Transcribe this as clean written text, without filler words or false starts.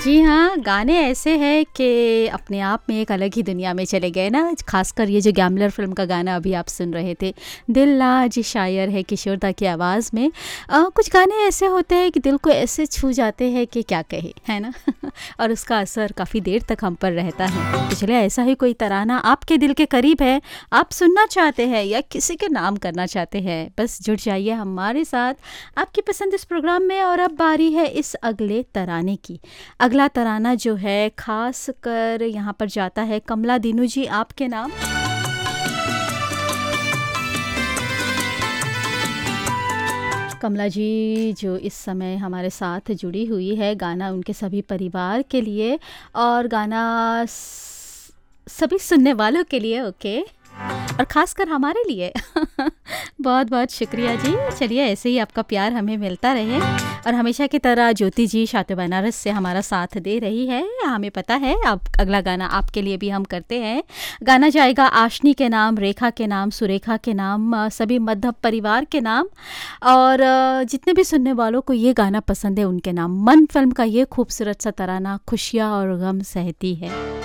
जी हाँ, गाने ऐसे हैं कि अपने आप में एक अलग ही दुनिया में चले गए ना, ख़ासकर ये जो गैम्बलर फ़िल्म का गाना अभी आप सुन रहे थे, दिल आज शायर है किशोर दा की आवाज़ में। कुछ गाने ऐसे होते हैं कि दिल को ऐसे छू जाते हैं कि क्या कहें, है ना? और उसका असर काफ़ी देर तक हम पर रहता है। तो चलिए ऐसा ही कोई तराना आपके दिल के करीब है, आप सुनना चाहते हैं या किसी के नाम करना चाहते हैं, बस जुड़ जाइए हमारे साथ आपकी पसंद इस प्रोग्राम में। और अब बारी है इस अगले तराने की। अगला तराना जो है ख़ास कर यहाँ पर जाता है कमला दीनू जी आपके नाम। कमला जी जो इस समय हमारे साथ जुड़ी हुई है, गाना उनके सभी परिवार के लिए और गाना सभी सुनने वालों के लिए, ओके, और ख़ासकर हमारे लिए। बहुत बहुत शुक्रिया जी। चलिए ऐसे ही आपका प्यार हमें मिलता रहे और हमेशा की तरह ज्योति जी शाते बनारस से हमारा साथ दे रही है। हमें पता है अब अगला गाना आपके लिए भी हम करते हैं। गाना जाएगा आशनी के नाम, रेखा के नाम, सुरेखा के नाम, सभी मध्य परिवार के नाम और जितने भी सुनने वालों को ये गाना पसंद है उनके नाम। मन फिल्म का ये खूबसूरत सा तराना खुशियाँ और गम सहती है।